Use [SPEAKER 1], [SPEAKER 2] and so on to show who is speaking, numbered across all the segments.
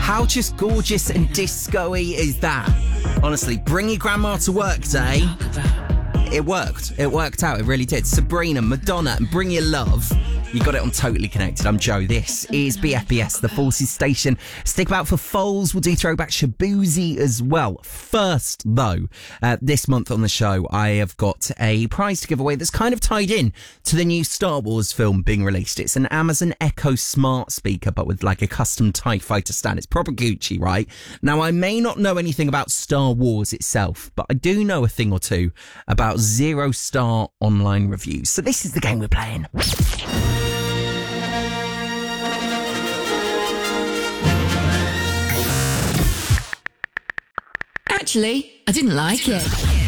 [SPEAKER 1] How just gorgeous and disco-y is that? Honestly, bring your grandma to work day. It worked. It worked out. It really did. Sabrina, Madonna, and Bring Your Love. You got it on Totally Connected. I'm Joe. This is BFBS, the Forces Station. Stick about for Foals. We'll do throwback Shabuzi as well. First, though, this month on the show, I have got a prize to give away that's kind of tied in to the new Star Wars film being released. It's an Amazon Echo smart speaker, but with like a custom TIE fighter stand. It's proper Gucci, right? Now, I may not know anything about Star Wars itself, but I do know a thing or two about 0-star online reviews. So this is the game we're playing.
[SPEAKER 2] Actually, I didn't like it.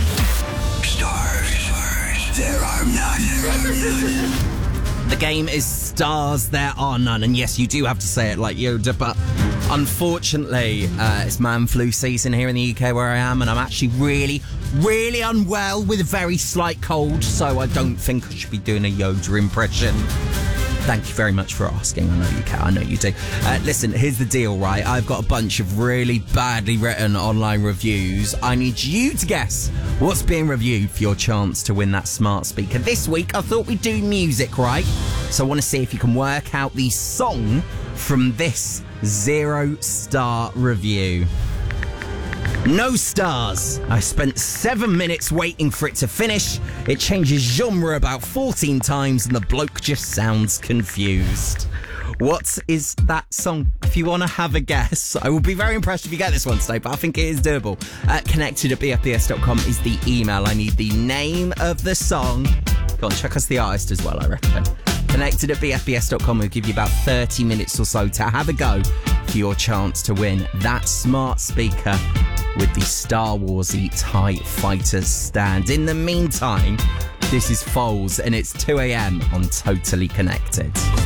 [SPEAKER 3] Stars, there are none.
[SPEAKER 1] The game is Stars, There Are None. And yes, you do have to say it like Yoda, but unfortunately, it's man flu season here in the UK where I am, and I'm actually really unwell with a very slight cold, so I don't think I should be doing a Yoda impression. Thank you very much for asking. I know you can. I know you do. Listen, here's the deal, right? I've got a bunch of really badly written online reviews. I need you to guess what's being reviewed for your chance to win that smart speaker. This week, I thought we'd do music, right? So I want to see if you can work out the song from this 0-star review. No stars. I spent 7 minutes waiting for it to finish. It changes genre about 14 times and the bloke just sounds confused. What is that song? If you want to have a guess, I will be very impressed if you get this one today, but I think it is doable. Connected@bfbs.com is the email. I need the name of the song. Go on, check us the artist as well, I recommend. Connected@bfbs.com will give you about 30 minutes or so to have a go for your chance to win that smart speaker with the Star Warsy TIE Fighter stand. In the meantime, this is Foals and it's 2 a.m. on Totally Connected.